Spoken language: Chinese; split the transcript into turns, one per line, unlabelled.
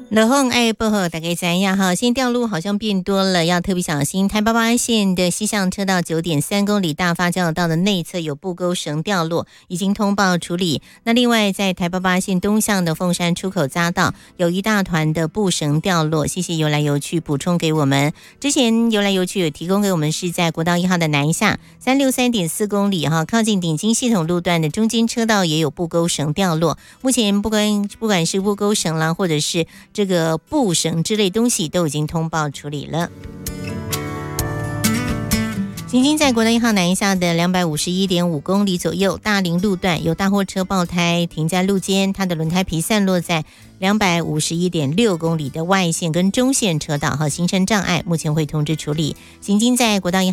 落风爱薄荷大概怎样哈？现在掉路好像变多了，要特别小心。台888线的西向车道9.3公里大发交流道的内侧有布钩绳掉落，已经通报处理。那另外在台888线东向的凤山出口匝道有一大团的布绳掉落，谢谢游来游去补充给我们。之前游来游去有提供给我们是在国道1号的南下363.4公里哈，靠近顶金系统路段的中间车道也有布钩绳掉落。目前不管是布钩绳啦，或者是这个布绳之类东西都已经通报处理了。行经在国道1号南下的251.5公里左右，大林路段有大货车爆胎停在路肩，它的轮胎皮散落在251.6公里的外线跟中线车道和形成障碍，目前会通知处理。行经在国道1